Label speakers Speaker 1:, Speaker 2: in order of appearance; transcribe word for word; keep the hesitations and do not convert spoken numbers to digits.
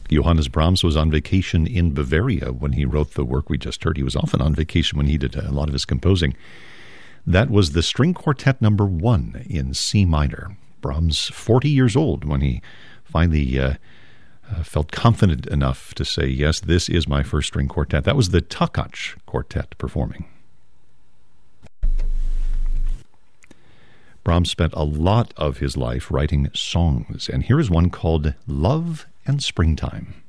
Speaker 1: Johannes Brahms was on vacation in Bavaria when he wrote the work we just heard. He was often on vacation when he did a lot of his composing. That was the String Quartet number one in C minor. Brahms, forty years old when he finally uh, uh, felt confident enough to say, yes, this is my first string quartet. That was the Takacs Quartet performing. Brahms spent a lot of his life writing songs, and here is one called Love and Springtime.